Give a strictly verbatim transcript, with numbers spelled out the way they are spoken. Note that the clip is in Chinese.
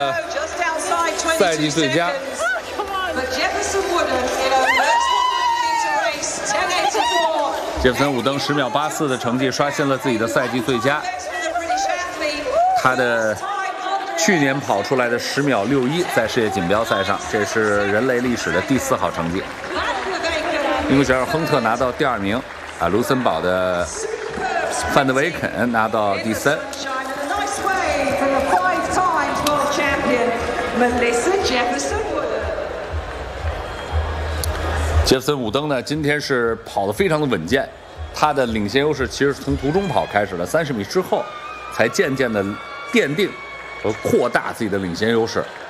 赛季最佳。杰弗森·伍登十秒八四的成绩刷新了自己的赛季最佳。他的去年跑出来的十秒六一，在世界锦标赛上，这是人类历史的第四好成绩。英国选手亨特拿到第二名，啊，卢森堡的范德维肯拿到第三。杰弗森·伍登呢，今天是跑得非常的稳健，他的领先优势其实是从途中跑开始的，三十米之后才渐渐的奠定和扩大自己的领先优势。